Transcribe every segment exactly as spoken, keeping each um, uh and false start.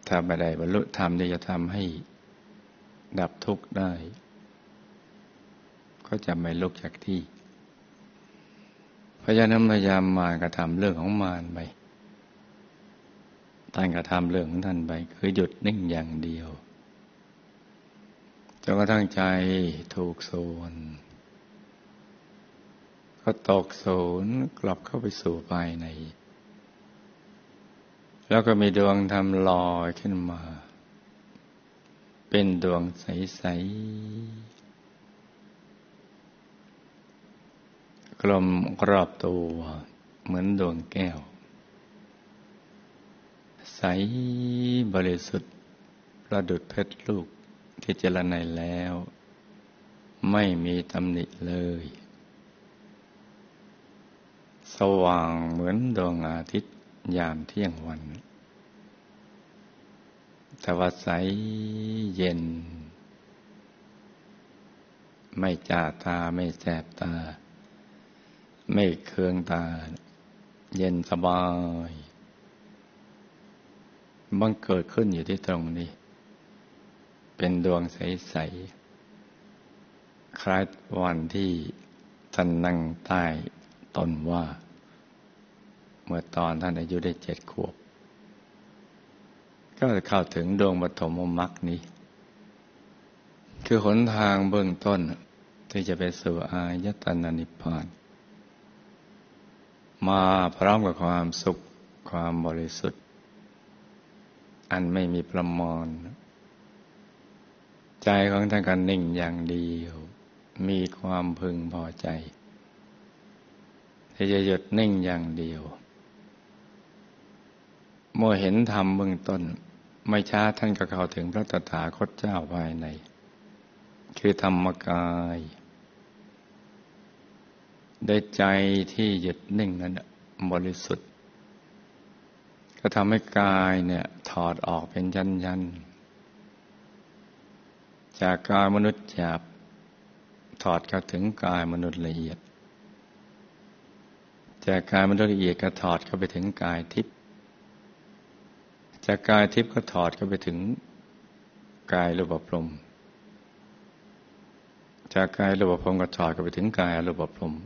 ถ้าไม่ได้บรรลุธรรมที่จะทำให้ดับทุกข์ได้ก็จะไม่ลุกจากที่เพราะฉะนั้นพยายามมารกระทำเรื่องของมารไปท่านกระทำเรื่องของท่านไปคือหยุดนิ่งอย่างเดียวจนกระทั่งใจถูกโซนก็ตกโซนกลับเข้าไปสู่ภายในแล้วก็มีดวงธรรมลอยขึ้นมาเป็นดวงใสๆกลมรอบตัวเหมือนดวงแก้วใสบริสุทธิ์ประดุจเพชรลูกที่เจริญในแล้วไม่มีตำหนิเลยสว่างเหมือนดวงอาทิตย์ยามเที่ยงวันแต่ว่าใสเย็นไม่จ้าตาไม่แสบตาไม่เคืองตาเย็นสบายบังเกิดขึ้นอยู่ที่ตรงนี้เป็นดวงใสๆคล้ายวันที่ท่านนั่งใต้ต้นว่าเมื่อตอนท่านอายุได้เจ็ดขวบก็เข้าถึงดวงปฐมมรรคนี้คือหนทางเบื้องต้นที่จะไปสู่อายตนะนิพพานมาพร้อมกับความสุขความบริสุทธิ์อันไม่มีประมาณใจของท่านก็นิ่งอย่างเดียวมีความพึงพอใจที่จะหยุดนิ่งอย่างเดียวเมื่อเห็นธรรมเบื้องต้นไม่ช้าท่านก็เข้าถึงพระตถาคตเจ้าภายในคือธรรมกายได้ใจที่หยุดนิ่งนั้นบริสุทธิ์ก็ทำให้กายเนี่ยถอดออกเป็นยันๆจากกายมนุษย์หยาบถอดเข้าถึงกายมนุษย์ละเอียดจากกายมนุษย์ละเอียดก็ถอดเข้าไปถึงกายทิพย์จากกายทิพย์ก็ถอดเข้าไปถึงกายรูปพรหมจากกายรูปพรหมก็ถอดเข้าไปถึงกายอรูปพรหม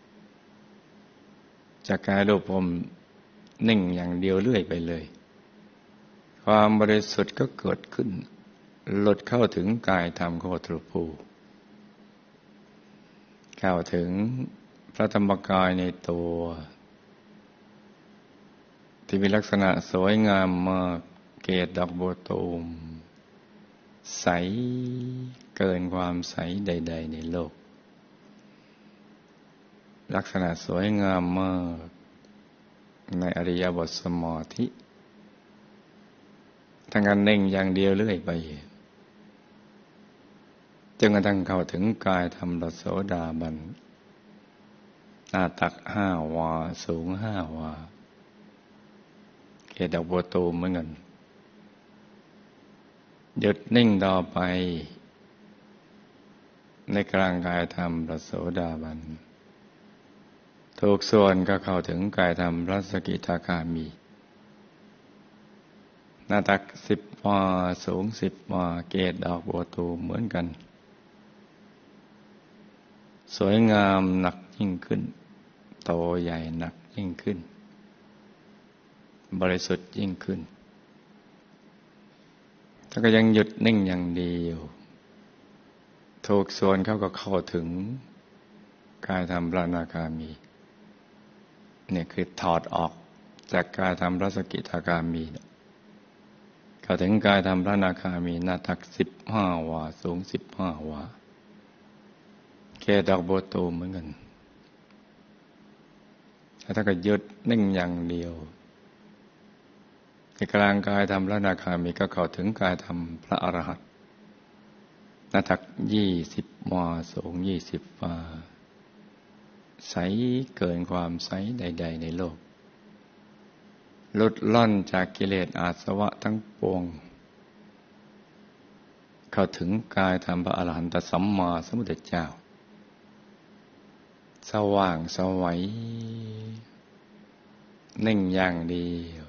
จากกายรูปพรหมนิ่งอย่างเดียวเรื่อยไปเลยความบริสุทธิ์ก็เกิดขึ้นหลุดเข้าถึงกายธรรมโคตรภูเข้าถึงพระธรรมกายในตัวที่มีลักษณะสวยงามมากเกศดอกบัวตูมใสเกินความใสใดๆในโลกลักษณะสวยงามมากในอริยบทสมาธิทั้งการนิ่งอย่างเดียวเรื่อยไปจนกระทั่งเข้าถึงกายธรรมพระโสดาบันหน้าตักห้าวาสูงห้าวาเกศดอกบัวตูมเหมือนกันหยุดนิ่งต่อไปในกลางกายธรรมพระโสดาบันถูกส่วนก็เข้าถึงกายธรรมพระสกิทาคามีหน้าตักสิบวาสูงสิบวาเกศดอกบัวตูมเหมือนกันสวยงามหนักยิ่งขึ้นโตใหญ่หนักยิ่งขึ้นบริสุทธิ์ยิ่งขึ้นถ้าก็ยังหยุดนิ่งอย่างเดียวถูกส่วนเขาก็เข้าถึงกายธรรมพระอนาคามีเนี่ยคือถอดออกจากกายธรรมพระสกิทาคามีเข้าถึงกายธรรมพระอนาคามีหน้าตักสิบห้าวาสูงสิบห้าวาแค่ดอกบัวตูมเหมือนกันถ้าก็หยุดนิ่งอย่างเดียวในกลางกายธรรมพระอนาคามีก็เข้าถึงกายธรรมพระอรหันต์หน้าตักยี่สิบวาสูงยี่สิบวาใสเกินความใสใดๆในโลกหลุดล่อนจากกิเลสอาสวะทั้งปวงเข้าถึงกายธรรมพระอรหันตสัมมาสัมพุทธเจ้าสว่างไสวนิ่งอย่างเดียว